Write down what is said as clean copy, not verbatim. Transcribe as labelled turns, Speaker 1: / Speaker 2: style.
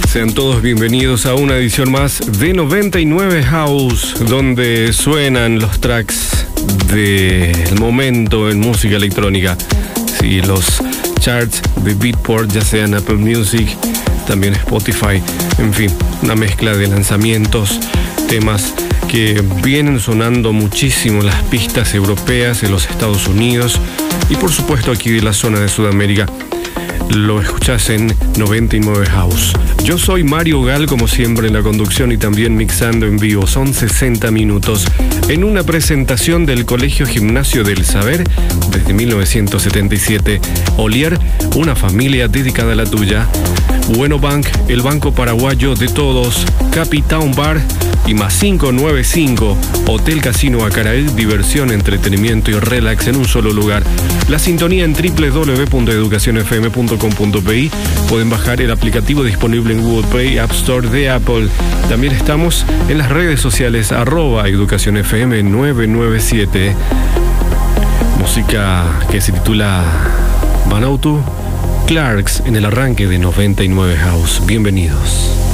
Speaker 1: Sean todos bienvenidos a una edición más de 99 House, donde suenan los tracks del momento en música electrónica. Sí, los charts de Beatport, ya sean Apple Music, también Spotify, en fin, una mezcla de lanzamientos, temas que vienen sonando muchísimo en las pistas europeas, en los Estados Unidos y por supuesto aquí de la zona de Sudamérica. Lo escuchás en 99 House. Yo soy Mario Gal, como siempre en la conducción y también mixando en vivo. Son 60 minutos en una presentación del Colegio Gimnasio del Saber desde 1977. Olier, una familia dedicada a la tuya. Bueno Bank, el banco paraguayo de todos. Capitown Bar y más 595, Hotel Casino Acaraí, diversión, entretenimiento y relax en un solo lugar. La sintonía en www.educacionfm.com.pi. Pueden bajar el aplicativo disponible en Google Play, App Store de Apple. También estamos en las redes sociales @educacionfm997. Música que se titula Vanuatu Clarks en el arranque de 99 House. Bienvenidos.